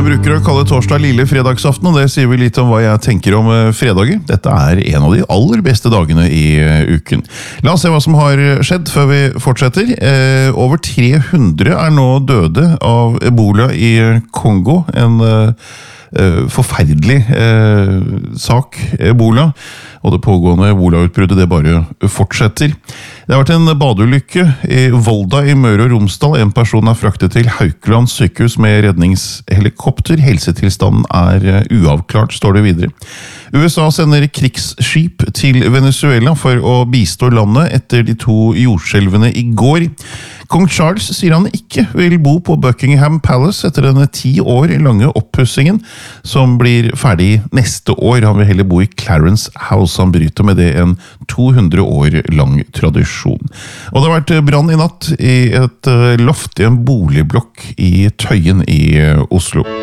Jeg bruker å kalle torsdag lille fredagsaften, og det sier vel litt om hva jeg tenker om fredager. Dette er en av de aller beste dagene i uken. La oss se hva som har skjedd før vi fortsetter. Over 300 er nå døde av Ebola i Kongo, en forferdelig sak, Ebola, og det pågående Ebola-utbruddet det bare fortsetter. Det har vært en badeulykke i Volda i Møre og Romsdal. En person er fraktet til Haukeland sykehus med redningshelikopter. Helsetilstanden er uavklart, står det videre. USA sender krigsskip til Venezuela for å bistå landet etter de 2 jordskjelvene i går. Kong Charles sier han ikke vil bo på Buckingham Palace etter den 10 år lange oppussingen, som blir ferdig neste år. Han vil heller bo i Clarence House. Han bryter med det en 200 år lang tradisjon. Og det har vært brann i natt i et loft i en boligblokk i Tøyen i Oslo.